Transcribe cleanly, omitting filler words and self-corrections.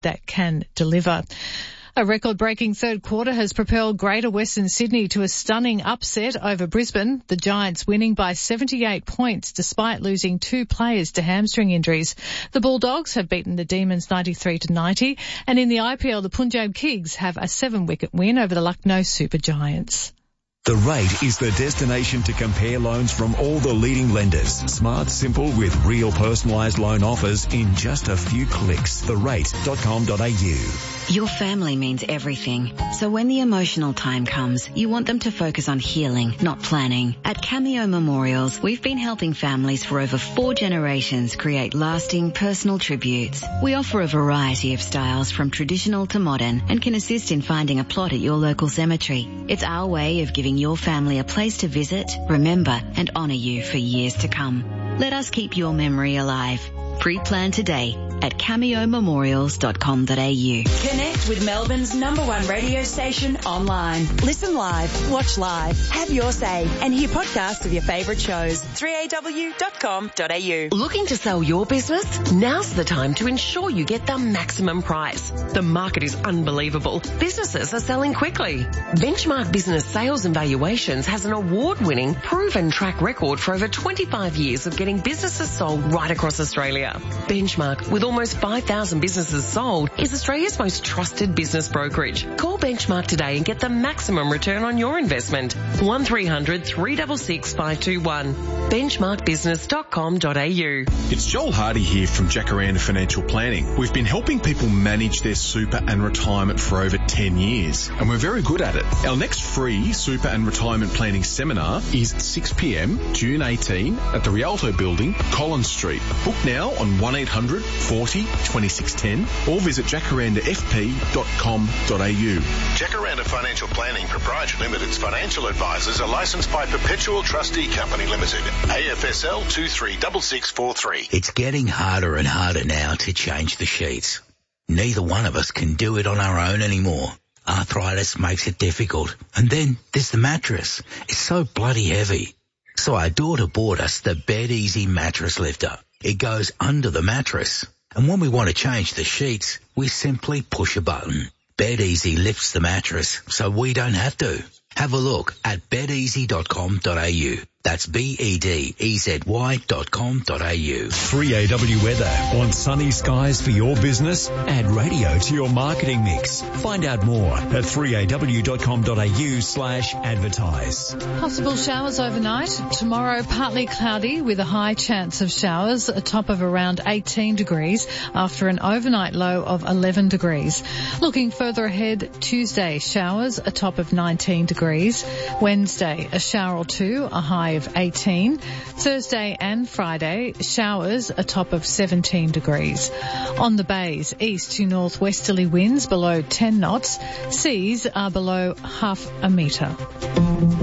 that can deliver. A record-breaking third quarter has propelled Greater Western Sydney to a stunning upset over Brisbane, the Giants winning by 78 points despite losing 2 players to hamstring injuries. The Bulldogs have beaten the Demons 93-90, and in the IPL, the Punjab Kings have a 7-wicket win over the Lucknow Super Giants. The Rate is the destination to compare loans from all the leading lenders. Smart, simple, with real personalised loan offers in just a few clicks. therate.com.au. Your family means everything. So when the emotional time comes, you want them to focus on healing, not planning. At Cameo Memorials, we've been helping families for over 4 generations create lasting personal tributes. We offer a variety of styles from traditional to modern and can assist in finding a plot at your local cemetery. It's our way of giving your family a place to visit, remember and honour you for years to come. Let us keep your memory alive. Pre-plan today at cameomemorials.com.au. Connect with Melbourne's #1 radio station online. Listen live, watch live, have your say, and hear podcasts of your favourite shows. 3aw.com.au. Looking to sell your business? Now's the time to ensure you get the maximum price. The market is unbelievable. Businesses are selling quickly. Benchmark Business Sales and Valuations has an award-winning, proven track record for over 25 years of getting businesses sold right across Australia. Benchmark, with almost 5,000 businesses sold, is Australia's most trusted business brokerage. Call Benchmark today and get the maximum return on your investment. 1300 366 521. benchmarkbusiness.com.au. It's Joel Hardy here from Jacaranda Financial Planning. We've been helping people manage their super and retirement for over 10 years, and we're very good at it. Our next free super and retirement planning seminar is 6 p.m, June 18 at the Rialto Building, Collins Street. Book now on 1800 40 2610 or visit jacarandafp.com.au. Jacaranda Financial Planning Proprietary Limited's financial advisors are licensed by Perpetual Trustee Company Limited, AFSL 236643. It's getting harder and harder now to change the sheets. Neither one of us can do it on our own anymore. Arthritis makes it difficult. And then there's the mattress. It's so bloody heavy. So our daughter bought us the Bed Easy mattress lifter. It goes under the mattress. And when we want to change the sheets, we simply push a button. Bed Easy lifts the mattress so we don't have to. Have a look at bedeasy.com.au. That's BEDEZY.com.au. 3AW weather. Want sunny skies for your business? Add radio to your marketing mix. Find out more at 3aw.com.au/advertise. Possible showers overnight. Tomorrow, partly cloudy with a high chance of showers, a top of around 18 degrees after an overnight low of 11 degrees. Looking further ahead, Tuesday, showers, a top of 19 degrees. Wednesday, a shower or two, a high of 18. Thursday and Friday, showers, a top of 17 degrees. On the bays, east to northwesterly winds below 10 knots. Seas are below half a metre.